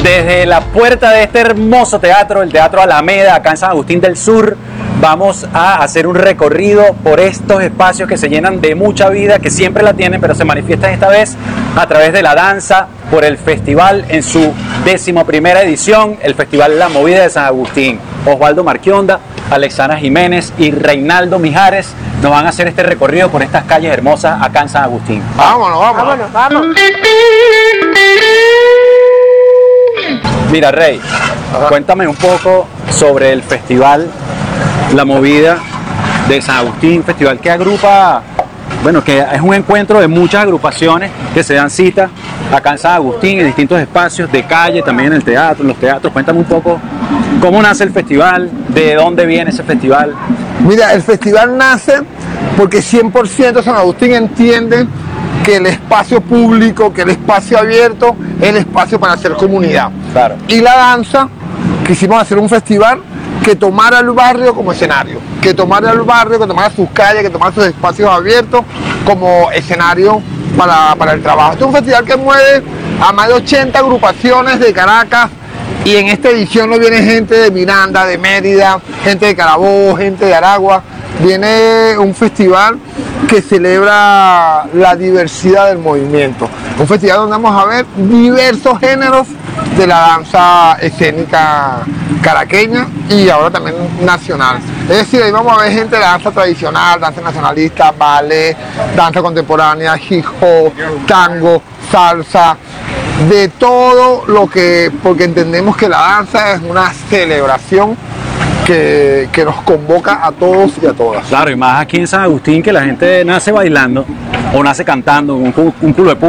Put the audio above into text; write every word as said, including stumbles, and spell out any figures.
Desde la puerta de este hermoso teatro, el Teatro Alameda, acá en San Agustín del Sur, vamos a hacer un recorrido por estos espacios que se llenan de mucha vida, que siempre la tienen, pero se manifiestan esta vez a través de la danza, por el festival en su décimo primera edición, el Festival La Movida de San Agustín. Osvaldo Marquionda, Alexandra Jiménez y Reinaldo Mijares nos van a hacer este recorrido por estas calles hermosas acá en San Agustín. Vámonos, vámonos. Vámonos, vamos. Mira, Rey, Ajá. cuéntame un poco sobre el festival La Movida de San Agustín, festival que agrupa, bueno, que es un encuentro de muchas agrupaciones que se dan cita acá en San Agustín, en distintos espacios de calle, también en el teatro, en los teatros. Cuéntame un poco cómo nace el festival, de dónde viene ese festival. Mira, el festival nace porque cien por ciento San Agustín entiende que el espacio público, que el espacio abierto es el espacio para hacer comunidad. Claro. Y la danza, quisimos hacer un festival que tomara el barrio como escenario, que tomara el barrio, que tomara sus calles, que tomara sus espacios abiertos como escenario para, para el trabajo. Este es un festival que mueve a más de ochenta agrupaciones de Caracas, y en esta edición no viene gente de Miranda, de Mérida, gente de Carabobo, gente de Aragua. Viene un festival que celebra la diversidad del movimiento. Un festival donde vamos a ver diversos géneros de la danza escénica caraqueña y ahora también nacional. Es decir, ahí vamos a ver gente de danza tradicional, danza nacionalista, ballet, danza contemporánea, hip hop, tango, salsa, de todo lo que, porque entendemos que la danza es una celebración que, que nos convoca a todos y a todas. Claro, y más aquí en San Agustín, que la gente nace bailando o nace cantando, un, un club de